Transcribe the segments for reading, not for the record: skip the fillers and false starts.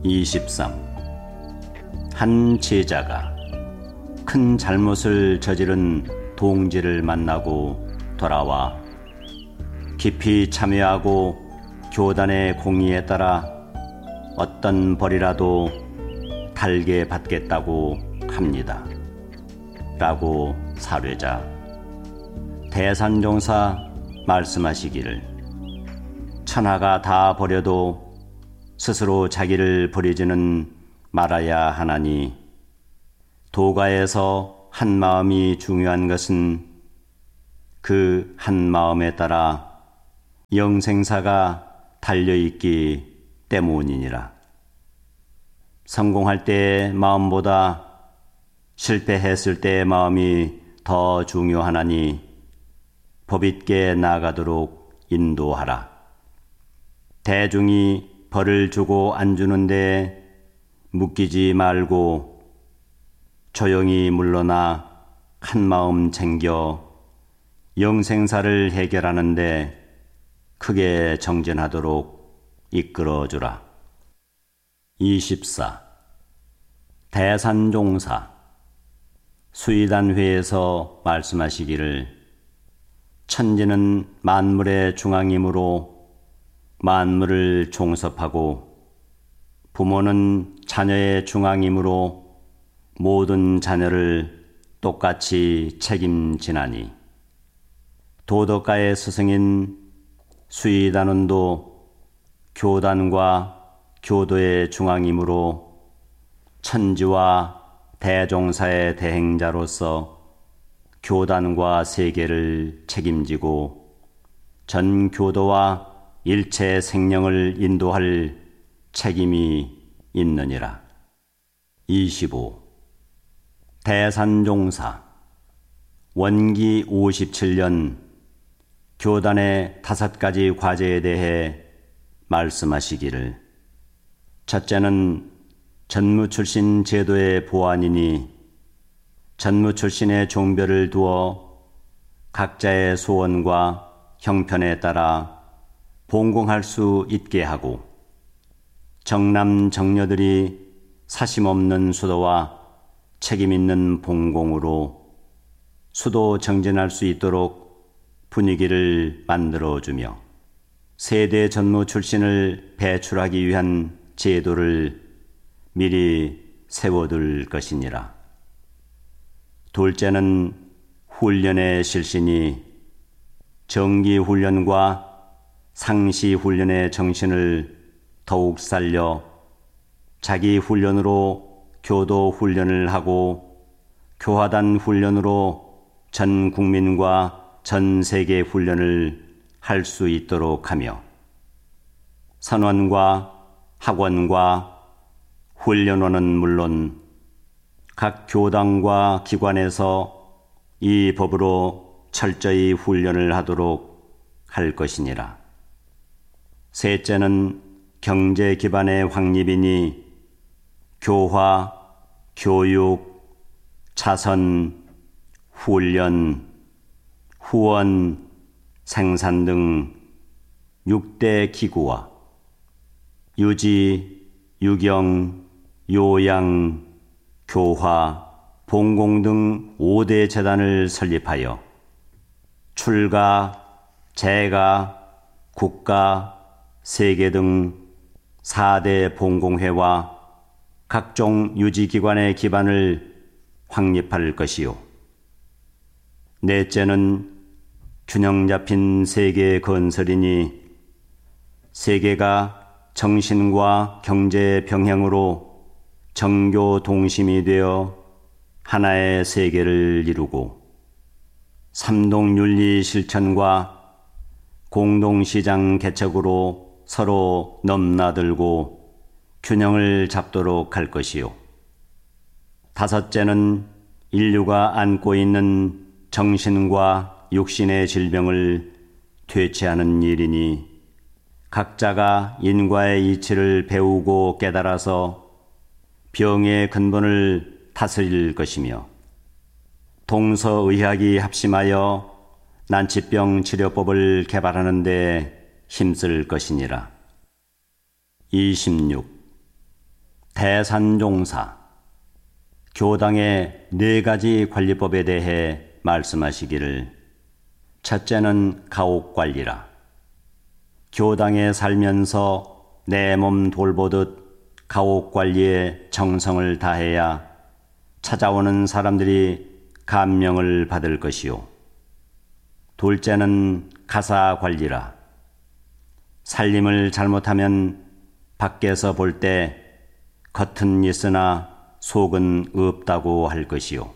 23. 한 제자가 큰 잘못을 저지른 동지를 만나고 돌아와 깊이 참여하고 교단의 공의에 따라 어떤 벌이라도 달게 받겠다고 합니다. 라고 사례자 대산종사 말씀하시기를, 천하가 다 버려도 스스로 자기를 버리지는 말아야 하나니, 도가에서 한 마음이 중요한 것은 그 한 마음에 따라 영생사가 달려있기 때문이니라. 성공할 때의 마음보다 실패했을 때의 마음이 더 중요하나니 법있게 나아가도록 인도하라. 대중이 벌을 주고 안 주는데 묶이지 말고 조용히 물러나 한 마음 챙겨 영생사를 해결하는데 크게 정진하도록 이끌어주라. 24. 대산종사 수의단회에서 말씀하시기를, 천지는 만물의 중앙이므로 만물을 종섭하고, 부모는 자녀의 중앙이므로 모든 자녀를 똑같이 책임지나니, 도덕가의 스승인 수의단원도 교단과 교도의 중앙이므로 천지와 대종사의 대행자로서 교단과 세계를 책임지고 전 교도와 일체 생명을 인도할 책임이 있느니라. 25. 대산종사 원기 57년 교단의 5가지 과제에 대해 말씀하시기를, 첫째는 전무 출신 제도의 보완이니, 전무 출신의 종별을 두어 각자의 소원과 형편에 따라 봉공할 수 있게 하고, 정남 정녀들이 사심없는 수도와 책임있는 봉공으로 수도 정진할 수 있도록 분위기를 만들어주며, 세대 전무 출신을 배출하기 위한 제도를 미리 세워둘 것이니라. 둘째는 훈련의 실신이 정기훈련과 상시훈련의 정신을 더욱 살려 자기 훈련으로 교도 훈련을 하고, 교화단 훈련으로 전 국민과 전 세계 훈련을 할 수 있도록 하며, 선원과 학원과 훈련원은 물론 각 교당과 기관에서 이 법으로 철저히 훈련을 하도록 할 것이니라. 셋째는 경제 기반의 확립이니, 교화, 교육, 자선, 훈련, 후원, 생산 등 6대 기구와 유지, 유경, 요양, 교화, 봉공 등 5대 재단을 설립하여 출가, 재가, 국가, 세계 등 4대 봉공회와 각종 유지기관의 기반을 확립할 것이요. 넷째는 균형 잡힌 세계 건설이니, 세계가 정신과 경제의 평행으로 정교 동심이 되어 하나의 세계를 이루고, 삼동윤리 실천과 공동시장 개척으로 서로 넘나들고 균형을 잡도록 할 것이요. 다섯째는 인류가 안고 있는 정신과 육신의 질병을 퇴치하는 일이니, 각자가 인과의 이치를 배우고 깨달아서 병의 근본을 다스릴 것이며, 동서의학이 합심하여 난치병 치료법을 개발하는 데 힘쓸 것이니라. 26. 대산종사 교당의 4가지 관리법에 대해 말씀하시기를 첫째는 가옥관리라. 교당에 살면서 내 몸 돌보듯 가옥관리에 정성을 다해야 찾아오는 사람들이 감명을 받을 것이요. 둘째는 가사관리라. 살림을 잘못하면 밖에서 볼 때 겉은 있으나 속은 없다고 할 것이요.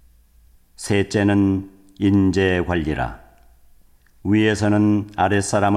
셋째는 인재관리라. 위에서는 아랫사람을